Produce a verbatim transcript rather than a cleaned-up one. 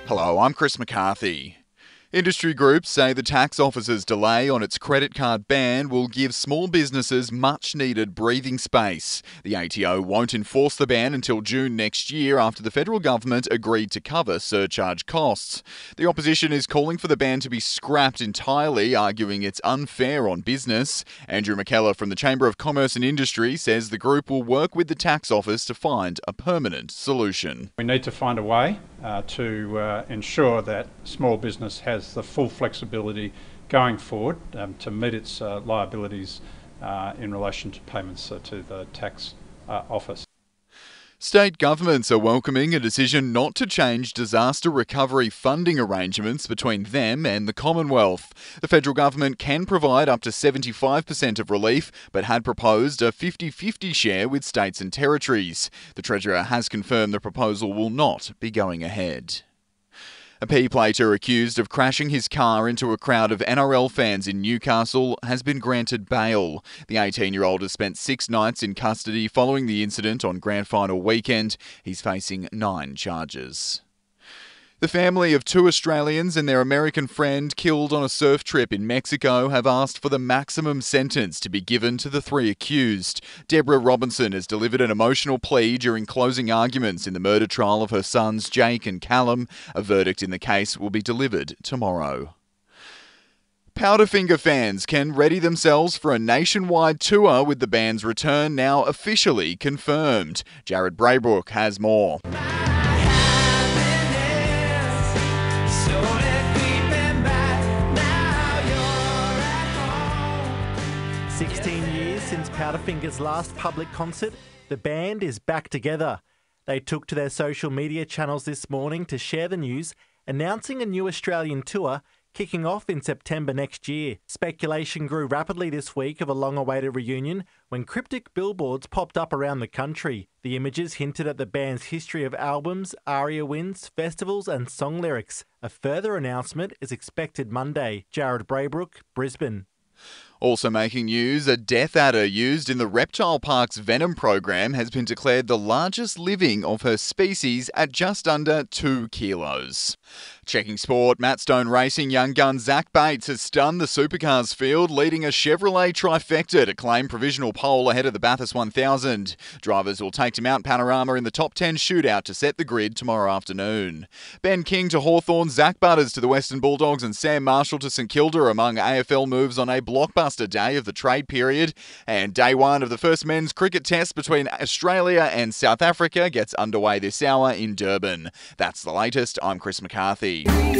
Hello, I'm Chris McCarthy. Industry groups say the tax office's delay on its credit card ban will give small businesses much-needed breathing space. The A T O won't enforce the ban until June next year after the federal government agreed to cover surcharge costs. The opposition is calling for the ban to be scrapped entirely, arguing it's unfair on business. Andrew McKellar from the Chamber of Commerce and Industry says the group will work with the tax office to find a permanent solution. We need to find a way uh, to uh, ensure that small business has the full flexibility going forward um, to meet its uh, liabilities uh, in relation to payments uh, to the tax uh, office. State governments are welcoming a decision not to change disaster recovery funding arrangements between them and the Commonwealth. The federal government can provide up to seventy-five percent of relief, but had proposed a fifty-fifty share with states and territories. The Treasurer has confirmed the proposal will not be going ahead. A P-plater accused of crashing his car into a crowd of N R L fans in Newcastle has been granted bail. The eighteen-year-old has spent six nights in custody following the incident on grand final weekend. He's facing nine charges. The family of two Australians and their American friend killed on a surf trip in Mexico have asked for the maximum sentence to be given to the three accused. Deborah Robinson has delivered an emotional plea during closing arguments in the murder trial of her sons Jake and Callum. A verdict in the case will be delivered tomorrow. Powderfinger fans can ready themselves for a nationwide tour with the band's return now officially confirmed. Jared Braybrook has more. sixteen years since Powderfinger's last public concert, the band is back together. They took to their social media channels this morning to share the news, announcing a new Australian tour kicking off in September next year. Speculation grew rapidly this week of a long-awaited reunion when cryptic billboards popped up around the country. The images hinted at the band's history of albums, ARIA wins, festivals and song lyrics. A further announcement is expected Monday. Jared Braybrook, Brisbane. Also making news, a death adder used in the Reptile Park's venom program has been declared the largest living of her species at just under two kilos. Checking sport, Matt Stone Racing young gun Zach Bates has stunned the supercars field, leading a Chevrolet trifecta to claim provisional pole ahead of the Bathurst one thousand. Drivers will take to Mount Panorama in the top ten shootout to set the grid tomorrow afternoon. Ben King to Hawthorn, Zach Butters to the Western Bulldogs and Sam Marshall to St Kilda among A F L moves on a blockbuster day of the trade period. And day one of the first men's cricket test between Australia and South Africa gets underway this hour in Durban. That's the latest. I'm Chris McCarthy.